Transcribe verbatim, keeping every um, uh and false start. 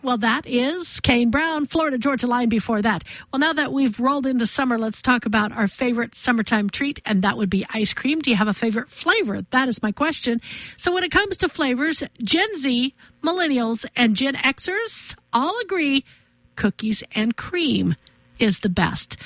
Well, that is Kane Brown, Florida Georgia Line before that. Well, now that we've rolled into summer, let's talk about our favorite summertime treat, and that would be ice cream. Do you have a favorite flavor? That is my question. So when it comes to flavors, Gen Z, millennials, and Gen Xers all agree cookies and cream is the best.